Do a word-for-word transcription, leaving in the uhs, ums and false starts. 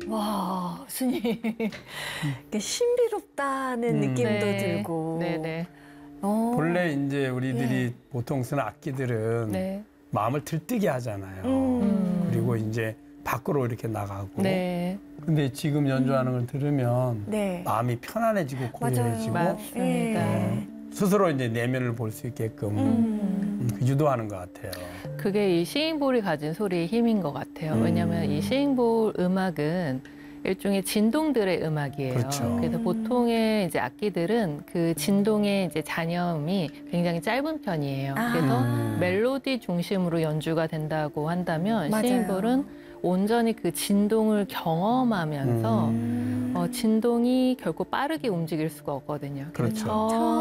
와, 스님. 이게 신비롭다는 음. 느낌도 네. 들고. 네네. 어. 본래 이제 우리들이 예. 보통 쓰는 악기들은 네. 마음을 들뜨게 하잖아요. 음. 그리고 이제 밖으로 이렇게 나가고. 네. 근데 지금 연주하는 걸 들으면 네. 마음이 편안해지고 맞아요. 고요해지고 맞습니다. 예. 스스로 이제 내면을 볼 수 있게끔 음. 음, 유도하는 것 같아요. 그게 이 싱잉볼이 가진 소리의 힘인 것 같아요. 음. 왜냐하면 이 싱잉볼 음악은 일종의 진동들의 음악이에요. 그렇죠. 그래서 음. 보통의 이제 악기들은 그 진동의 이제 잔여음이 굉장히 짧은 편이에요. 아. 그래서 음. 멜로디 중심으로 연주가 된다고 한다면 맞아요. 싱잉볼은 온전히 그 진동을 경험하면서 음. 어, 진동이 결코 빠르게 움직일 수가 없거든요. 그래서 그렇죠.